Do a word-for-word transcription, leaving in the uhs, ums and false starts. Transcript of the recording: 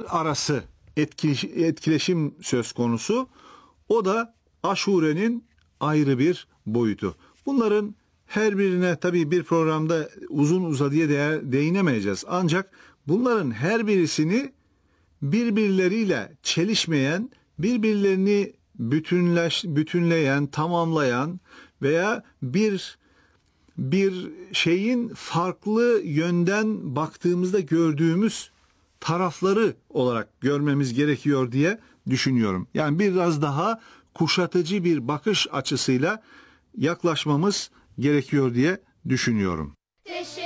arası etkileşim söz konusu. O da aşurenin ayrı bir boyutu. Bunların her birine tabii bir programda uzun uzadıya değinemeyeceğiz. Ancak bunların her birisini birbirleriyle çelişmeyen, birbirlerini bütünleş, bütünleyen, tamamlayan veya bir bir şeyin farklı yönden baktığımızda gördüğümüz tarafları olarak görmemiz gerekiyor diye düşünüyorum. Yani biraz daha kuşatıcı bir bakış açısıyla yaklaşmamız gerekiyor diye düşünüyorum. Teşekkür